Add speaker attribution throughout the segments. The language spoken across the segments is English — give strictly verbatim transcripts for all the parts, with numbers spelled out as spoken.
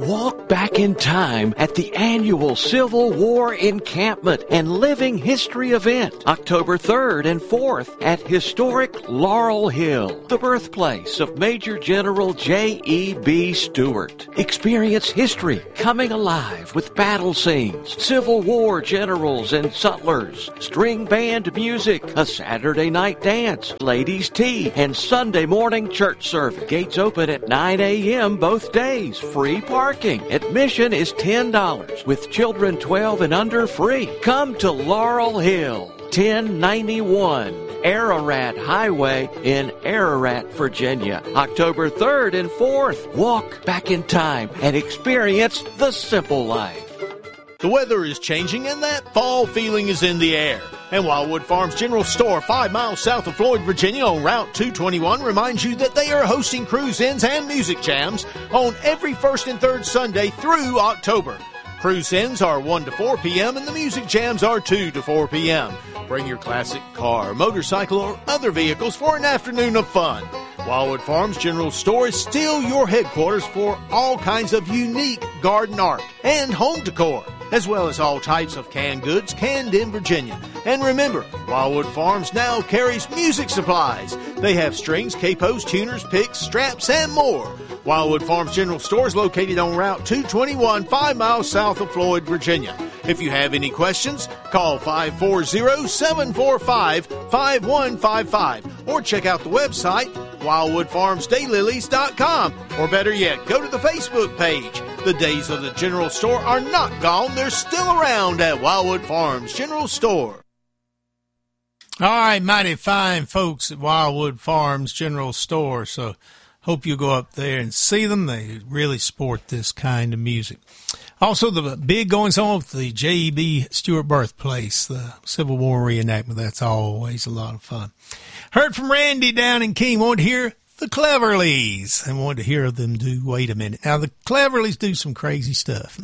Speaker 1: Walk back in time at the annual Civil War Encampment and Living History event, October third and fourth at historic Laurel Hill, the birthplace of Major General J E B. Stuart. Experience history coming alive with battle scenes, Civil War generals and sutlers, string band music, a Saturday night dance, ladies' tea, and Sunday morning church service. Gates open at nine a.m. both days. Free parking. Admission is ten dollars, with children twelve and under free. Come to Laurel Hill, ten ninety-one Ararat Highway in Ararat, Virginia, October third and fourth. Walk back in time and experience the simple life.
Speaker 2: The weather is changing and that fall feeling is in the air. And Wildwood Farms General Store, five miles south of Floyd, Virginia on Route two twenty-one reminds you that they are hosting cruise-ins and music jams on every first and third Sunday through October. Cruise-ins are one to four p.m. and the music jams are two to four p.m. Bring your classic car, motorcycle, or other vehicles for an afternoon of fun. Wildwood Farms General Store is still your headquarters for all kinds of unique garden art and home decor, as well as all types of canned goods canned in Virginia. And remember, Wildwood Farms now carries music supplies. They have strings, capos, tuners, picks, straps, and more. Wildwood Farms General Store is located on Route two twenty-one, five miles south of Floyd, Virginia. If you have any questions, call five four zero, seven four five, five one five five or check out the website, wildwood farms daylilies dot com. Or better yet, go to the Facebook page. The days of the General Store are not gone. They're still around at Wildwood Farms General Store.
Speaker 3: All right, mighty fine folks at Wildwood Farms General Store. So hope you go up there and see them. They really sport this kind of music. Also, the big goings on with the J E B. Stuart birthplace, the Civil War reenactment. That's always a lot of fun. Heard from Randy down in King. Wanted to hear the Cleverleys and wanted to hear them do Wait a Minute. Now, the Cleverleys do some crazy stuff,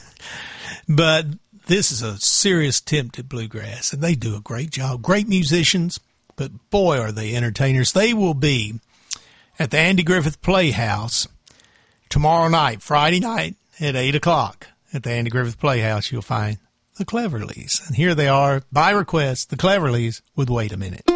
Speaker 3: but this is a serious attempt at bluegrass, and they do a great job. Great musicians, but boy, are they entertainers. They will be at the Andy Griffith Playhouse tomorrow night, Friday night at eight o'clock. At the Andy Griffith Playhouse, you'll find the Cleverleys. And here they are, by request, the Cleverleys with Wait a Minute.